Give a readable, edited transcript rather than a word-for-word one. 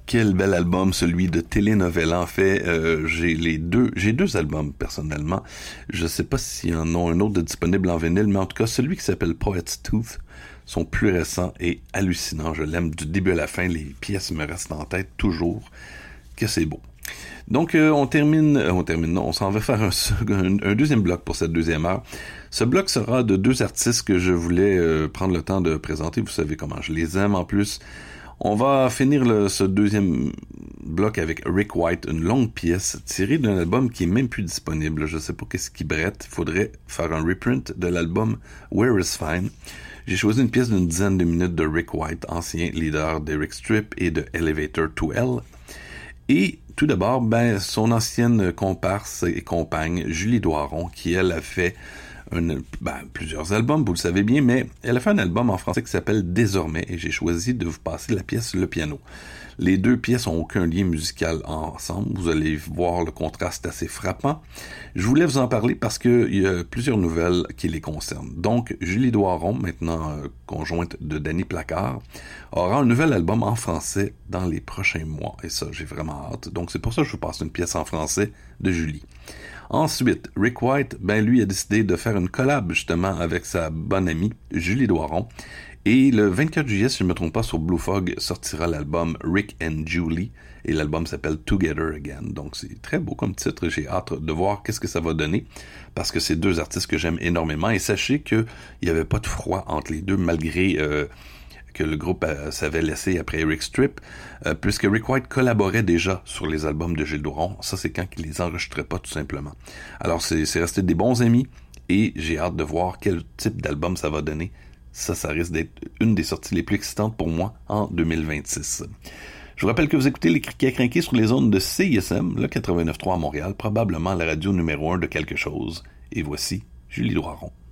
Quel bel album, celui de Telenovela. En fait, j'ai deux albums personnellement. Je sais pas s'il y en a un autre de disponible en vinyle, mais en tout cas, celui qui s'appelle Poet's Tooth, son plus récent est hallucinant. Je l'aime du début à la fin. Les pièces me restent en tête toujours. Que c'est beau. Donc, on s'en va faire un deuxième bloc pour cette deuxième heure. Ce bloc sera de deux artistes que je voulais prendre le temps de présenter. Vous savez comment je les aime en plus. On va finir ce deuxième bloc avec Rick White, une longue pièce tirée d'un album qui est même plus disponible. Je sais pas qu'est-ce qui brette. Il faudrait faire un reprint de l'album Where is Fine. J'ai choisi une pièce d'une dizaine de minutes de Rick White, ancien leader d'Eric Strip et de Elevator 2L. Et tout d'abord, son ancienne comparse et compagne, Julie Doiron, qui elle a fait plusieurs albums, vous le savez bien, mais elle a fait un album en français qui s'appelle Désormais, et j'ai choisi de vous passer la pièce Le Piano. Les deux pièces n'ont aucun lien musical ensemble, vous allez voir le contraste assez frappant. Je voulais vous en parler parce qu'il y a plusieurs nouvelles qui les concernent. Donc, Julie Doiron, maintenant conjointe de Danny Placard, aura un nouvel album en français dans les prochains mois, et ça, j'ai vraiment hâte. Donc, c'est pour ça que je vous passe une pièce en français de Julie. Ensuite, Rick White, lui a décidé de faire une collab justement avec sa bonne amie Julie Doiron. Et le 24 juillet, si je ne me trompe pas, sur Blue Fog sortira l'album Rick and Julie. Et l'album s'appelle Together Again. Donc c'est très beau comme titre. J'ai hâte de voir qu'est-ce que ça va donner. Parce que c'est deux artistes que j'aime énormément. Et sachez qu'il n'y avait pas de froid entre les deux malgré que le groupe s'avait laissé après Eric Strip, puisque Rick White collaborait déjà sur les albums de Gilles Doiron. Ça, c'est quand il les enregistrait pas, tout simplement. Alors, c'est resté des bons amis, et j'ai hâte de voir quel type d'album ça va donner. Ça risque d'être une des sorties les plus excitantes pour moi en 2026. Je vous rappelle que vous écoutez les Criquets Crinqués sur les ondes de CISM, le 89.3 à Montréal, probablement la radio numéro 1 de quelque chose. Et voici Julie Doiron.